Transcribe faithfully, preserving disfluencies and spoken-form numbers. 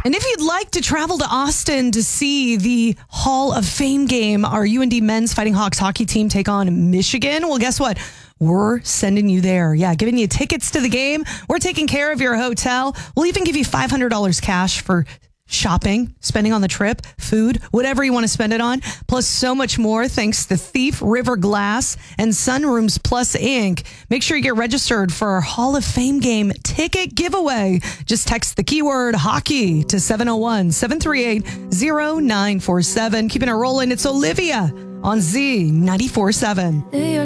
And if you'd like to travel to Austin to see the Hall of Fame game, our U N D men's Fighting Hawks hockey team take on Michigan, well, guess what? We're sending you there. Yeah, giving you tickets to the game. We're taking care of your hotel. We'll even give you five hundred dollars cash for shopping, spending on the trip, food, whatever you want to spend it on, plus so much more thanks to Thief River Glass and Sunrooms Plus Incorporated. Make sure you get registered for our Hall of Fame game ticket giveaway. Just text the keyword hockey to seven oh one, seven three eight, oh nine four seven. Keeping it rolling, it's Olivia on Z ninety-four point seven.